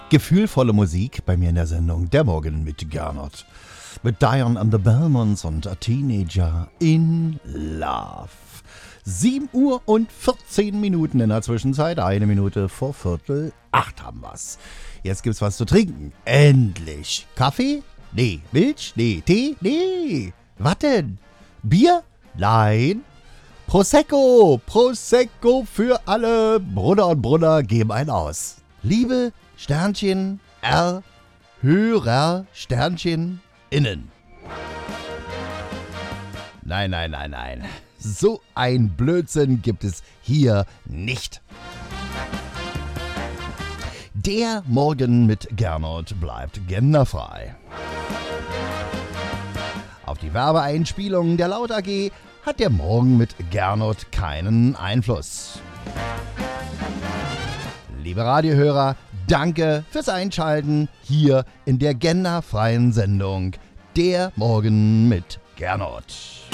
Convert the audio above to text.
Gefühlvolle Musik bei mir in der Sendung Der Morgen mit Gernot. Mit Diane and the Belmonts und A Teenager in Love. 7 Uhr und 14 Minuten in der Zwischenzeit. 1 Minute vor 7:45 haben wir's. Jetzt gibt's was zu trinken. Endlich. Kaffee? Nee. Milch? Nee. Tee? Nee. Was denn? Bier? Nein. Prosecco. Prosecco für alle. Brunner und Brunner geben einen aus. Liebe Sternchen R Hörer Sternchen innen. Nein. So ein Blödsinn gibt es hier nicht. Der Morgen mit Gernot bleibt genderfrei. Auf die Werbeeinspielungen der Laut AG hat der Morgen mit Gernot keinen Einfluss. Liebe Radiohörer, danke fürs Einschalten hier in der genderfreien Sendung Der Morgen mit Gernot.